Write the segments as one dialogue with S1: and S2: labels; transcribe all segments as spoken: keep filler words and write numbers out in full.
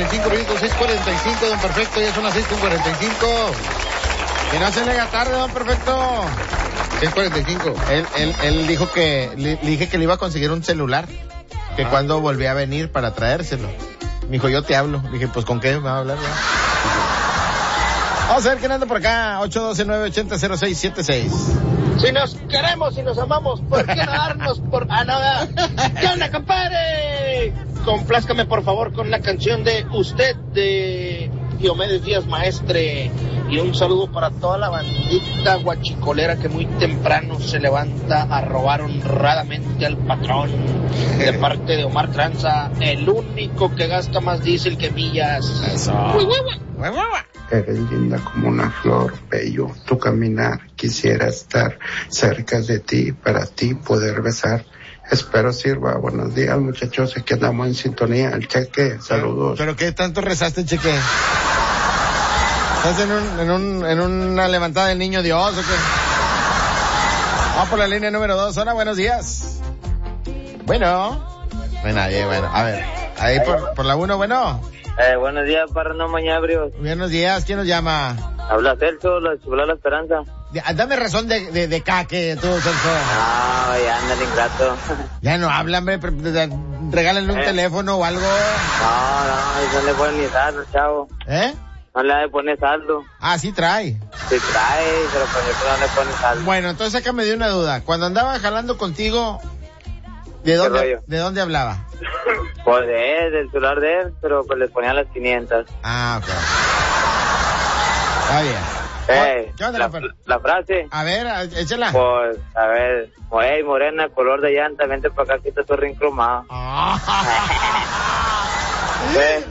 S1: y cinco minutos, seis cuarenta y cinco, don Perfecto, ya son las seis cuarenta y cinco.
S2: Que no se le haga tarde, don Perfecto.
S1: seis cuarenta y cinco.
S2: Él, él, él dijo que, le, le dije que le iba a conseguir un celular, que ah. cuando volvía a venir para traérselo. Me dijo, yo te hablo. Dije, pues, ¿con qué me va a hablar? ¿Ya? Vamos a ver quién anda por acá. ocho uno dos, nueve ocho cero, cero seis siete seis.
S3: Si nos queremos y nos amamos, ¿por qué no darnos por... Ah, nada. ¿Qué onda, compadre? Complázcame, por favor, con la canción de Usted, de Diomedes Díaz Maestre. Y un saludo para toda la bandita guachicolera que muy temprano se levanta a robar honradamente al patrón. De parte de Omar Tranza, el único que gasta más diésel que millas.
S2: Eso.
S3: Uy, uy, uy.
S2: Uy, uy, uy.
S4: Eres linda como una flor, bello tu caminar. Quisiera estar cerca de ti, para ti poder besar. Espero sirva. Buenos días, muchachos. Aquí andamos en sintonía. El Cheque, saludos.
S2: ¿Pero, pero qué tanto rezaste, Cheque? ¿Estás en, un, en, un, en una levantada del niño Dios o qué? Vamos por la línea número dos. Hola, buenos días. Bueno. No hay nadie, bueno. A ver, ahí por, por la uno, bueno.
S5: Eh, buenos días, Parrano Mañabrios.
S2: Buenos días, ¿quién nos llama?
S5: Habla Celso, la Chibula La Esperanza.
S2: Dame razón de, de, de caque, tú, Celso.
S5: Ah, ya anda el ingrato.
S2: Ya no habla, hombre, regálenle un eh. teléfono o algo.
S5: No, no, eso no le ponen ni saldo, chavo.
S2: ¿Eh?
S5: No le ha de poner saldo.
S2: Ah, sí trae.
S5: Sí trae, pero por ejemplo no le pone saldo.
S2: Bueno, entonces sácame de una duda. Cuando andaba jalando contigo, ¿de dónde, ¿de dónde hablaba?
S5: Pues de él, del celular de él, pero pues le ponían las quinientas.
S2: Ah, ok. Está bien.
S5: Eh,
S2: ¿Qué onda
S5: la,
S2: la,
S5: la frase?
S2: A ver, échala.
S5: Pues, a ver, hey, morena, color de llanta, vente para acá, quita tu rin cromado. ¿Eh?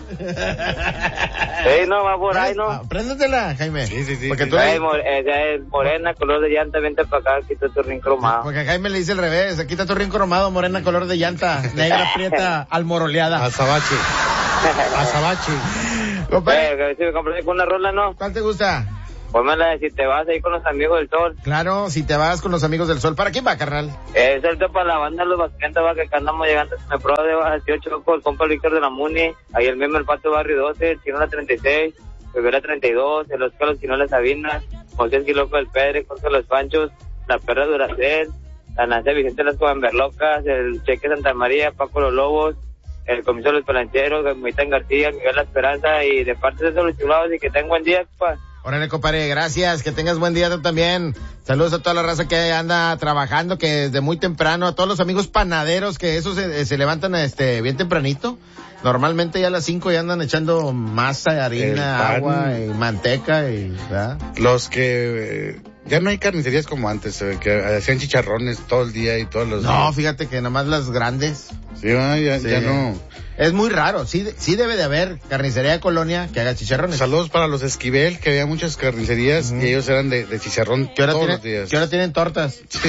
S5: Sí, no, va por ahí, ¿no?
S2: Préndetela, Jaime.
S1: Sí, sí, sí.
S2: Porque
S1: sí.
S2: tú
S5: hey,
S2: le...
S5: more, eh, morena, color de llanta, vente para acá, quita tu rin cromado.
S2: Porque Jaime le dice al revés, quita tu rin cromado, morena, color de llanta, negra, prieta, almoroleada.
S1: Azabache. Azabache.
S5: Eh, que si me compré con una rola, ¿no?
S2: ¿Cuál te gusta?
S5: Pónmela de Si te vas ahí con los amigos del sol.
S2: Claro, Si te vas con los amigos del sol. ¿Para quién va, carnal?
S5: Eh, es el para la banda Los Vasquentas, va, que andamos llegando. Me prueba de veintiocho con el compa Víctor de la Muni. Ahí el mismo el Pato Barrio doce, el Chino la treinta y seis, Rivera treinta y dos, el Oscar Los Chino la Sabina, José Esquiloco del Pedre, Jorge Los Panchos, la Perra Duracel, la Nancia Vicente Las Coamberlocas, el Cheque Santa María, Paco Los Lobos, el Comiso Los Pelancheros, Gamitán García, Miguel La Esperanza, y de parte de todos los chulados, y que tengan buen día, pa.
S2: Órale, compadre, gracias, que tengas buen día tú también. Saludos a toda la raza que anda trabajando, que desde muy temprano, a todos los amigos panaderos que esos se, se levantan este bien tempranito. Normalmente ya a las cinco ya andan echando masa, harina, agua y manteca y, ¿verdad?
S1: Los que eh, ya no hay carnicerías como antes, eh, que hacían chicharrones todo el día y todos los
S2: No,
S1: días.
S2: fíjate que nomás las grandes.
S1: Sí, ah, ya,
S2: Sí.
S1: ya no.
S2: Es muy raro, sí, sí debe de haber carnicería de Colonia que haga chicharrones.
S1: Saludos para los Esquivel, que había muchas carnicerías uh-huh. y ellos eran de, de chicharrón
S2: ¿Qué hora
S1: todos
S2: tiene,
S1: los días.
S2: ¿Qué hora tienen tortas?
S1: Sí.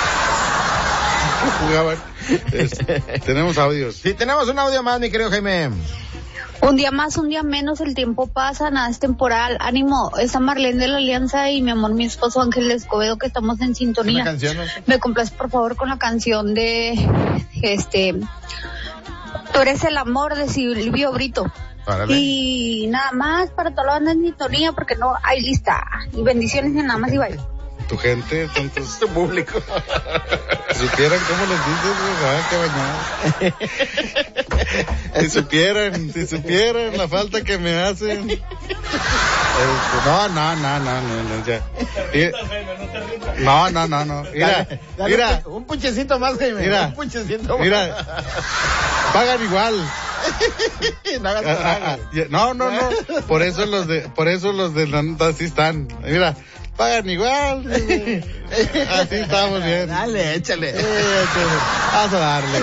S1: Jugaban. Es, tenemos audios.
S2: Sí, tenemos un audio más, mi querido Jaime.
S6: Un día más, un día menos, el tiempo pasa, nada es temporal. Ánimo, esa Marlene de la Alianza y mi amor, mi esposo Ángel Escobedo, que estamos en sintonía.
S2: ¿Una canción, no?
S6: Me complace, por favor, con la canción de, este, Tú eres el amor, de Silvio Brito.
S2: Párale.
S6: Y nada más para toda la banda en sintonía, porque no hay lista. Y bendiciones y nada más y bye.
S1: Tu gente, tantos...
S2: Tu público.
S1: Si supieran cómo les dices, güey, que bañar. Si supieran, si supieran la falta que me hacen. Este, no, no, no, no, no, no, ya. No, no, no, no. Mira,
S2: dale, dale
S1: mira.
S2: Un puchecito más, Jaime.
S1: Mira.
S2: Un puchecito más.
S1: Mira. Pagan igual.
S2: No hagas
S1: ah, ah, no, no, no. Por eso los de, por eso los de la nota así están. Mira. Pagan igual. Así estamos bien.
S2: Dale, échale.
S1: Eh, échale. Vamos a darle.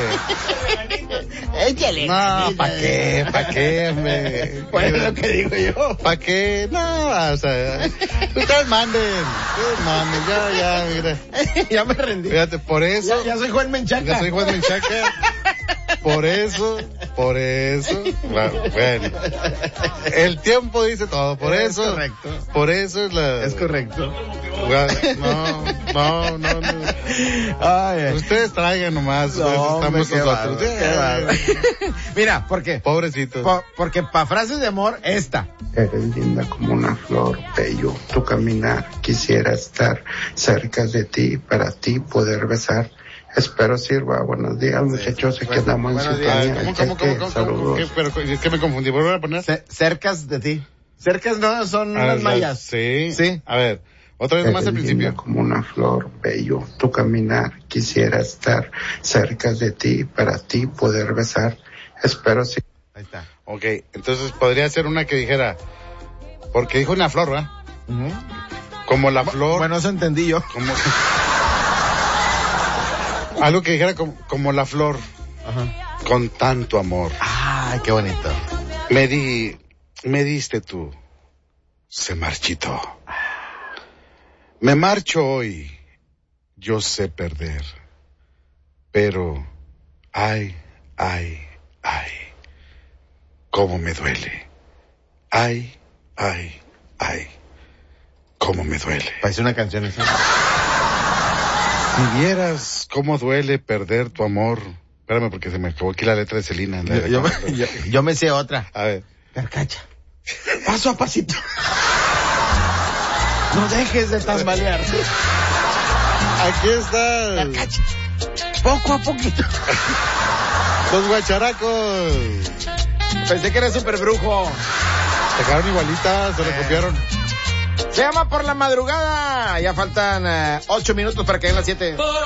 S2: Échale.
S1: No, ¿para qué? ¿Para qué, hombre?
S2: Pues es lo que digo yo.
S1: ¿Para qué? No, o sea, ustedes manden. Ustedes manden. Ya, ya, mira.
S2: Ya me rendí.
S1: Fíjate, por eso.
S2: Ya, ya soy Juan Menchaca.
S1: Ya soy Juan Menchaca. Por eso, por eso, bueno, el tiempo dice todo, por
S2: Es
S1: eso,
S2: correcto.
S1: por eso es la...
S2: Es correcto.
S1: No, no, no, no.
S2: Ay, ay.
S1: Ustedes traigan nomás,
S2: No,
S1: pues,
S2: hombre,
S1: estamos
S2: qué
S1: nosotros.
S2: bárbaro, qué bárbaro. Mira, ¿por qué?
S1: Pobrecitos.
S2: Po- porque para frases de amor, esta.
S4: Eres linda como una flor, bello tu caminar. Quisiera estar cerca de ti, para ti poder besar. Espero sirva. Buenos días, muchachos. Aquí
S2: Bueno,
S4: andamos en
S2: buenos
S4: sintonía.
S1: ¿Cómo, cómo, cómo,
S4: Cheque,
S1: cómo, cómo,
S4: saludos.
S1: qué, pero, es que me confundí, vuelvo a poner.
S2: Ce- cercas de ti. Cercas no, son
S1: Ah,
S2: unas
S1: las-
S2: mallas.
S1: Sí.
S2: Sí.
S1: A ver, otra vez más al
S4: Eres
S1: principio.
S4: linda como una flor, bello tu caminar. Quisiera estar cerca de ti, para ti poder besar. Espero si
S2: Ahí está.
S1: Ok, entonces podría ser una que dijera, porque dijo una flor, ¿verdad?
S2: Ujú.
S1: Como la flor.
S2: Bueno, eso entendí yo.
S1: Como... Algo que dijera como, como la flor,
S2: Ajá.
S1: con tanto amor.
S2: Ay, qué bonito.
S1: Me di, me diste tú, se marchitó. Me marcho hoy, yo sé perder, pero, ay, ay, ay, cómo me duele. Ay, ay, ay, cómo me duele.
S2: Parece una canción esa.
S1: Si vieras cómo duele perder tu amor. Espérame, porque se me acabó aquí la letra de Celina. la
S2: Yo,
S1: de-
S2: yo me- yo- yo me sé otra.
S1: A ver.
S2: Carcacha. Paso a pasito. No dejes de tambalear.
S1: Aquí está.
S2: Carcacha. Poco a poquito.
S1: Los guacharacos.
S2: Pensé que era súper brujo.
S1: Se quedaron igualitas, se le copiaron.
S2: Se llama Por la Madrugada. Ya faltan eh, ocho minutos para que den las siete.